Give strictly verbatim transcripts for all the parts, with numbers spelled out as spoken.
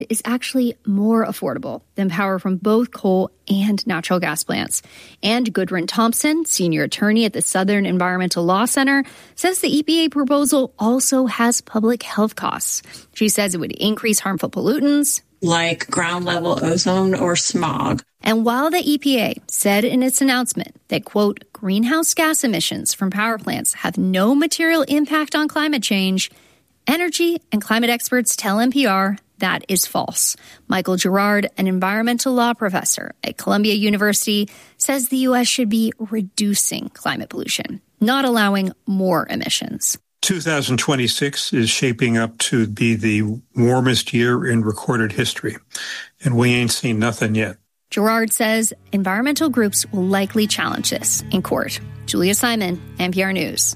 is actually more affordable than power from both coal and natural gas plants. And Gudrun Thompson, senior attorney at the Southern Environmental Law Center, says the E P A proposal also has public health costs. She says it would increase harmful pollutants like ground level ozone or smog. And while the E P A said in its announcement that, quote, greenhouse gas emissions from power plants have no material impact on climate change, energy and climate experts tell N P R that is false. Michael Gerard, an environmental law professor at Columbia University, says the U S should be reducing climate pollution, not allowing more emissions. two thousand twenty-six is shaping up to be the warmest year in recorded history, and we ain't seen nothing yet. Gerard says environmental groups will likely challenge this in court. Julia Simon, N P R News.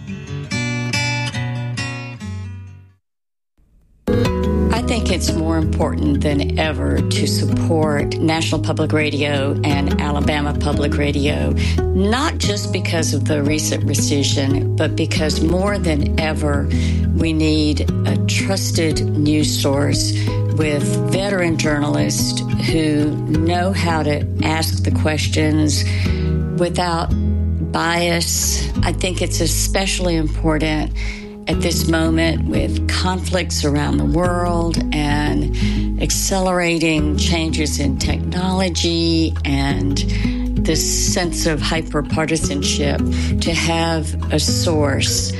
I think it's more important than ever to support National Public Radio and Alabama Public Radio, not just because of the recent rescission, but because more than ever, we need a trusted news source with veteran journalists who know how to ask the questions without bias. I think it's especially important at this moment with conflicts around the world and accelerating changes in technology and this sense of hyper-partisanship, to have a source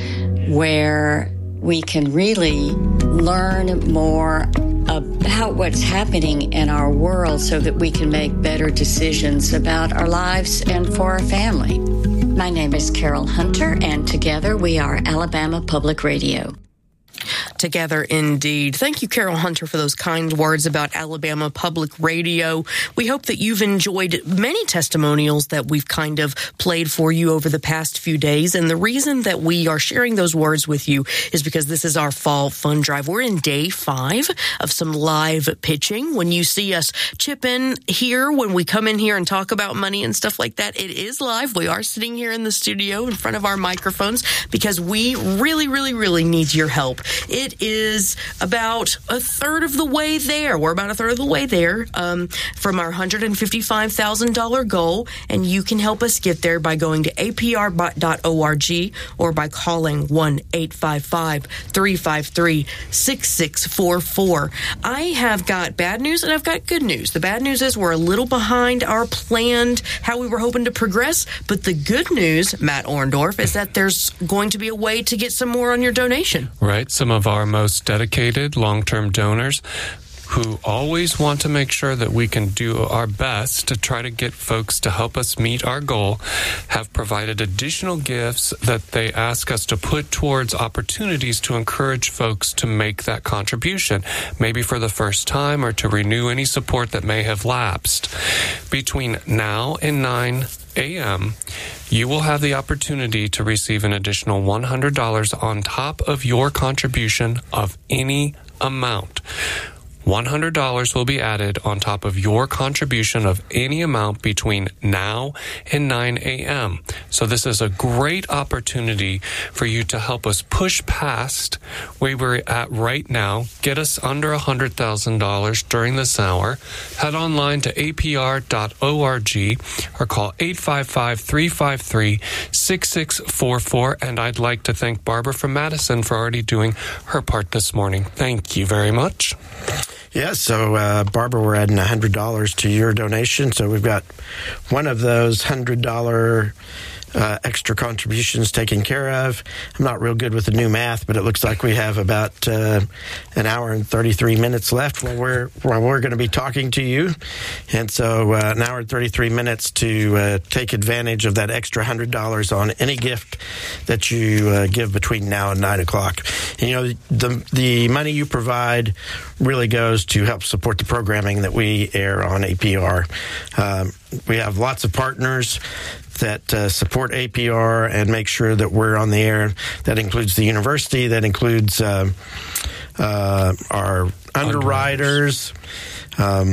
where we can really learn more about what's happening in our world so that we can make better decisions about our lives and for our family. My name is Carol Hunter, and together we are Alabama Public Radio. Together, indeed. Thank you, Carol Hunter, for those kind words about Alabama Public Radio. We hope that you've enjoyed many testimonials that we've kind of played for you over the past few days. And the reason that we are sharing those words with you is because this is our fall fund drive. We're in day five of some live pitching. When you see us chip in here, when we come in here and talk about money and stuff like that, it is live. We are sitting here in the studio in front of our microphones because we really, really, really need your help. It is about a third of the way there. We're about a third of the way there um, from our one hundred fifty-five thousand dollars goal, and you can help us get there by going to A P R dot org or by calling one eight five five, three five three, six six four four. I have got bad news and I've got good news. The bad news is we're a little behind our planned, how we were hoping to progress, but the good news, Matt Orndorff, is that there's going to be a way to get some more on your donation. Right. Some of our most dedicated long-term donors who always want to make sure that we can do our best to try to get folks to help us meet our goal, have provided additional gifts that they ask us to put towards opportunities to encourage folks to make that contribution, maybe for the first time or to renew any support that may have lapsed. Between now and nine a.m., you will have the opportunity to receive an additional one hundred dollars on top of your contribution of any amount. one hundred dollars will be added on top of your contribution of any amount between now and nine a.m. So this is a great opportunity for you to help us push past where we're at right now, get us under one hundred thousand dollars during this hour. Head online to A P R dot org or call eight five five, three five three, six six four four. And I'd like to thank Barbara from Madison for already doing her part this morning. Thank you very much. Yeah, so, uh, Barbara, we're adding one hundred dollars to your donation. So we've got one of those one hundred dollars uh, extra contributions taken care of. I'm not real good with the new math, but it looks like we have about uh, an hour and thirty-three minutes left while we're, while we're going to be talking to you. And so uh, an hour and thirty-three minutes to uh, take advantage of that extra one hundred dollars on any gift that you uh, give between now and nine o'clock. And, you know, the, the money you provide really goes to help support the programming that we air on A P R. Um, we have lots of partners that uh, support A P R and make sure that we're on the air. That includes the university. That includes uh, uh, our underwriters. Um,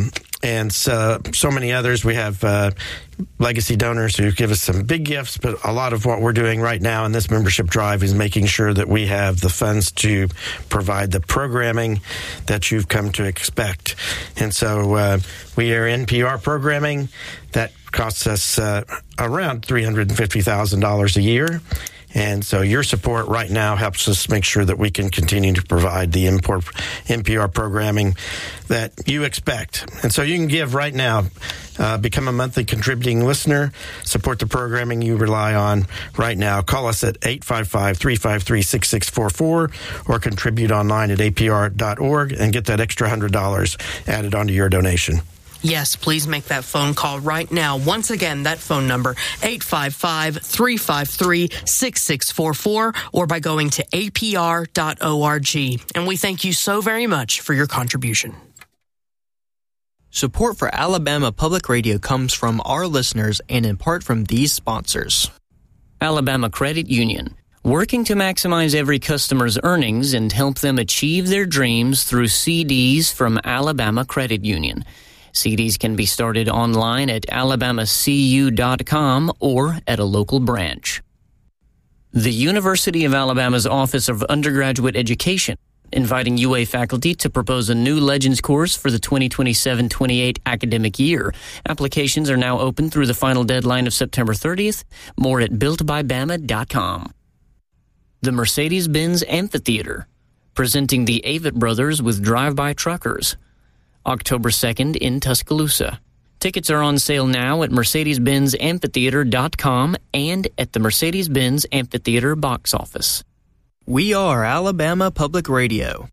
and so, so many others. We have uh, legacy donors who give us some big gifts, but a lot of what we're doing right now in this membership drive is making sure that we have the funds to provide the programming that you've come to expect. And so uh, we are N P R programming that costs us uh, around three hundred fifty thousand dollars a year. And so your support right now helps us make sure that we can continue to provide the N P R programming that you expect. And so you can give right now, uh, become a monthly contributing listener, support the programming you rely on right now. Call us at eight five five, three five three, six six four four or contribute online at A P R dot org and get that extra one hundred dollars added onto your donation. Yes, please make that phone call right now. Once again, that phone number, eight five five, three five three, six six four four, or by going to A P R dot org. And we thank you so very much for your contribution. Support for Alabama Public Radio comes from our listeners and in part from these sponsors. Alabama Credit Union, working to maximize every customer's earnings and help them achieve their dreams through C Ds from Alabama Credit Union. C Ds can be started online at alabama c u dot com or at a local branch. The University of Alabama's Office of Undergraduate Education, inviting U A faculty to propose a new Legends course for the twenty twenty-seven twenty-eight academic year. Applications are now open through the final deadline of September thirtieth. More at built by bama dot com. The Mercedes-Benz Amphitheater, presenting the Avett Brothers with Drive-By Truckers. October second in Tuscaloosa. Tickets are on sale now at mercedes benz amphitheater dot com and at the Mercedes-Benz Amphitheater box office. We are Alabama Public Radio.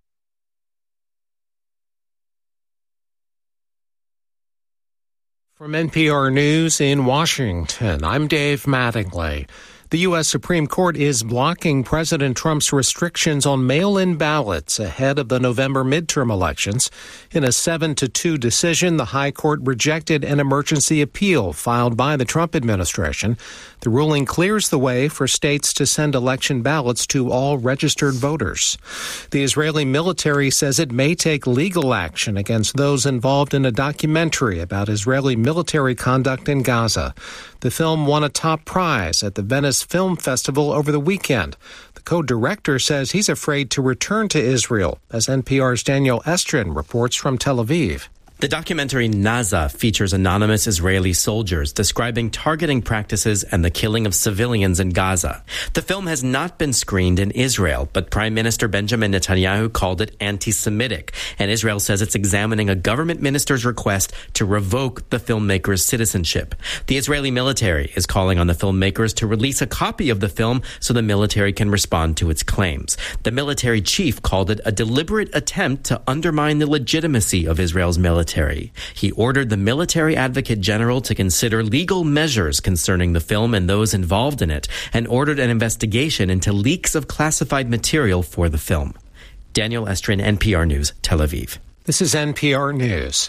From N P R News in Washington, I'm Dave Mattingly. The U S Supreme Court is blocking President Trump's restrictions on mail-in ballots ahead of the November midterm elections. In a seven to two decision, the High Court rejected an emergency appeal filed by the Trump administration. The ruling clears the way for states to send election ballots to all registered voters. The Israeli military says it may take legal action against those involved in a documentary about Israeli military conduct in Gaza. The film won a top prize at the Venice Film Festival over the weekend. The co-director says he's afraid to return to Israel, as N P R's Daniel Estrin reports from Tel Aviv. The documentary Naza features anonymous Israeli soldiers describing targeting practices and the killing of civilians in Gaza. The film has not been screened in Israel, but Prime Minister Benjamin Netanyahu called it anti-Semitic, and Israel says it's examining a government minister's request to revoke the filmmaker's citizenship. The Israeli military is calling on the filmmakers to release a copy of the film so the military can respond to its claims. The military chief called it a deliberate attempt to undermine the legitimacy of Israel's military. He ordered the military advocate general to consider legal measures concerning the film and those involved in it, and ordered an investigation into leaks of classified material for the film. Daniel Estrin, N P R News, Tel Aviv. This is N P R News.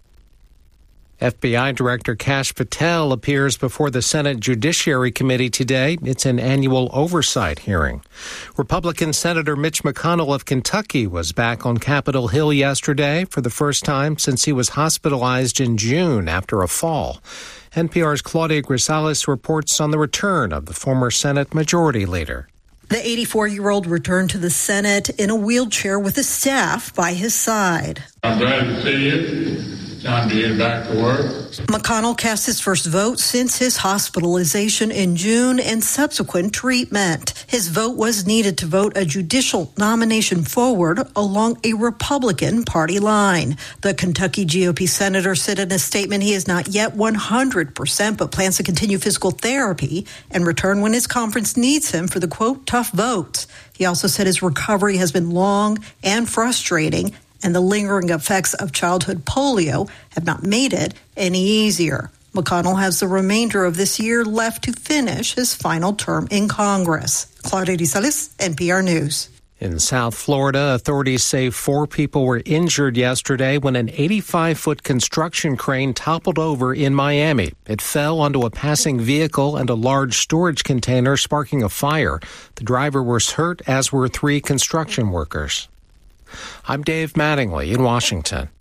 F B I Director Kash Patel appears before the Senate Judiciary Committee today. It's an annual oversight hearing. Republican Senator Mitch McConnell of Kentucky was back on Capitol Hill yesterday for the first time since he was hospitalized in June after a fall. N P R's Claudia Grisales reports on the return of the former Senate Majority Leader. The eighty-four-year-old returned to the Senate in a wheelchair with a staff by his side. I'm glad to see you. Time to get back to work. McConnell cast his first vote since his hospitalization in June and subsequent treatment. His vote was needed to vote a judicial nomination forward along a Republican Party line. The Kentucky G O P senator said in a statement he is not yet one hundred percent but plans to continue physical therapy and return when his conference needs him for the, quote, tough votes. He also said his recovery has been long and frustrating, and the lingering effects of childhood polio have not made it any easier. McConnell has the remainder of this year left to finish his final term in Congress. Claudia Grisales, N P R News. In South Florida, authorities say four people were injured yesterday when an eighty-five-foot construction crane toppled over in Miami. It fell onto a passing vehicle and a large storage container, sparking a fire. The driver was hurt, as were three construction workers. I'm Dave Mattingly in Washington.